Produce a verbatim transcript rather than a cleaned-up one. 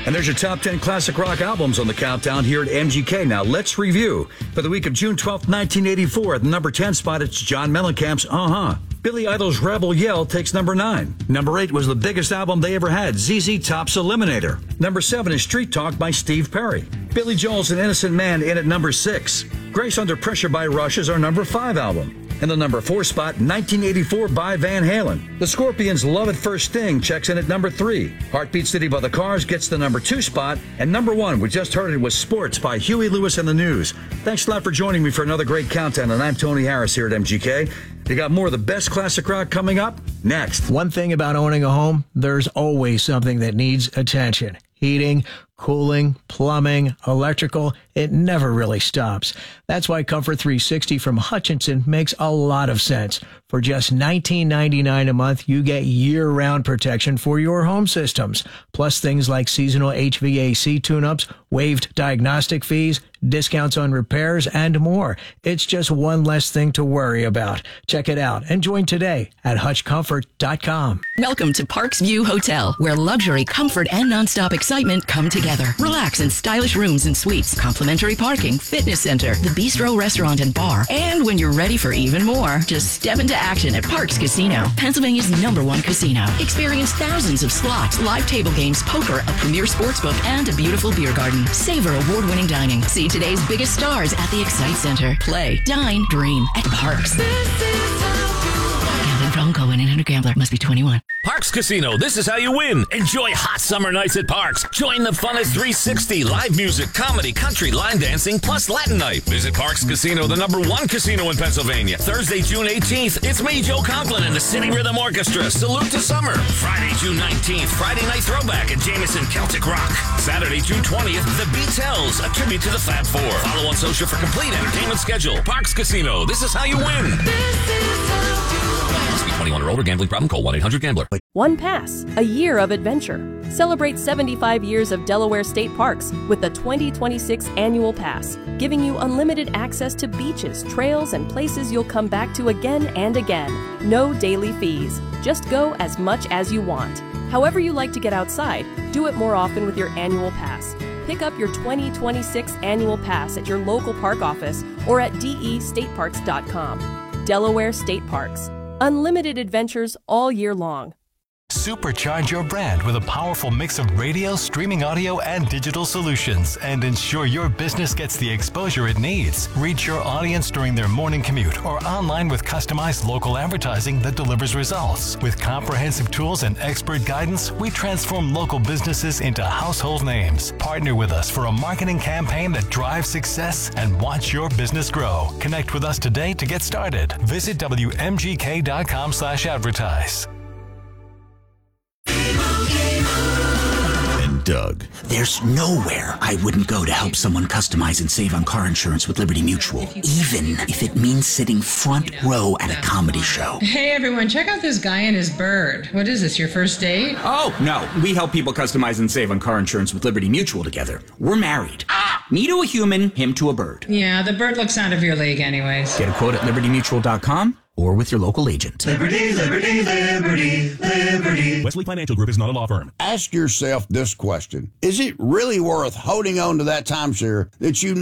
And there's your top ten classic rock albums on the countdown here at M G K. Now let's review. For the week of June twelfth, nineteen eighty-four, at the number ten spot, it's John Mellencamp's Uh-Huh. Billy Idol's Rebel Yell takes number nine. Number eight was the biggest album they ever had, Z Z Top's Eliminator. Number seven is Street Talk by Steve Perry. Billy Joel's An Innocent Man in at number six. Grace Under Pressure by Rush is our number five album. In the number four spot, nineteen eighty-four by Van Halen. The Scorpions' Love at First Sting checks in at number three. Heartbeat City by the Cars gets the number two spot. And number one, we just heard it, was Sports by Huey Lewis and the News. Thanks a lot for joining me for another great countdown, and I'm Tony Harris here at M G K. You got more of the best classic rock coming up next. One thing about owning a home, there's always something that needs attention. Heating, cooling, plumbing, electrical, it never really stops. That's why Comfort three sixty from Hutchinson makes a lot of sense. For just nineteen ninety-nine a month, you get year-round protection for your home systems, plus things like seasonal H V A C tune-ups, waived diagnostic fees, discounts on repairs, and more. It's just one less thing to worry about. Check it out and join today at hutch comfort dot com. Welcome to Parks View Hotel, where luxury, comfort, and nonstop excitement come together. Relax in stylish rooms and suites, complimentary parking, fitness center, the Bistro restaurant and bar. And when you're ready for even more, just step into action at Parks Casino, Pennsylvania's number one casino. Experience thousands of slots, live table games, poker, a premier sportsbook, and a beautiful beer garden. Savor award-winning dining. See today's biggest stars at the Excite Center. Play, dine, dream at Parks. Gambling problem, call one eight hundred gambler. Must be twenty-one. Parks Casino, this is how you win. Enjoy hot summer nights at Parks. Join the fun at three sixty. Live music, comedy, country, line dancing, plus Latin night. Visit Parks Casino, the number one casino in Pennsylvania. Thursday, June eighteenth, it's me, Joe Conklin, and the City Rhythm Orchestra. Salute to summer. Friday, June nineteenth, Friday Night Throwback at Jameson Celtic Rock. Saturday, June twentieth, The Beatles, a tribute to the Fab Four. Follow on social for complete entertainment schedule. Parks Casino, this is how you win. This is how you win. Must be twenty-one or older. Gambling problem, call one eight hundred gambler. One Pass, a year of adventure. Celebrate seventy-five years of Delaware State Parks with the twenty twenty-six Annual Pass, giving you unlimited access to beaches, trails, and places you'll come back to again and again. No daily fees. Just go as much as you want. However you like to get outside, do it more often with your Annual Pass. Pick up your twenty twenty-six Annual Pass at your local park office or at d e state parks dot com. Delaware State Parks. Unlimited adventures all year long. Supercharge your brand with a powerful mix of radio, streaming audio, and digital solutions, and ensure your business gets the exposure it needs. Reach your audience during their morning commute or online with customized local advertising that delivers results. With comprehensive tools and expert guidance, we transform local businesses into household names. Partner with us for a marketing campaign that drives success and watch your business grow. Connect with us today to get started. Visit w m g k dot com slash advertise. Doug. There's nowhere I wouldn't go to help someone customize and save on car insurance with Liberty Mutual, even if it means sitting front row at a comedy show. Hey everyone, check out this guy and his bird. What is this, your first date? Oh, no. We help people customize and save on car insurance with Liberty Mutual together. We're married. Me to a human, him to a bird. Yeah, the bird looks out of your league anyways. Get a quote at liberty mutual dot com or with your local agent. Liberty, liberty, liberty, liberty. Wesley Financial Group is not a law firm. Ask yourself this question. Is it really worth holding on to that timeshare that you